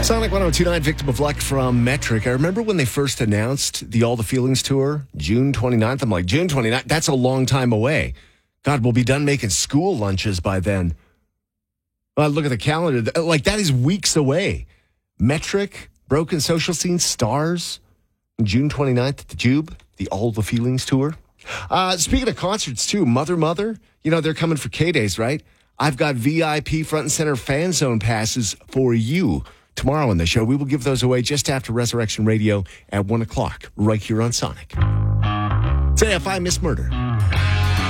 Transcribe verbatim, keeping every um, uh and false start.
Sonic one oh two point nine, Victim of Luck from Metric. I remember when they first announced the All the Feelings tour, June twenty-ninth. I'm like, June twenty-ninth? That's a long time away. God, we'll be done making school lunches by then. Uh, look at the calendar. Like, that is weeks away. Metric, Broken Social Scene, Stars, June twenty-ninth at the Jube, the All the Feelings tour. Uh, speaking of concerts, too, Mother Mother, you know, they're coming for K-Days, right? I've got V I P front and center fan zone passes for you. Tomorrow on the show, we will give those away just after Resurrection Radio at one o'clock, right here on Sonic. Say if I miss murder.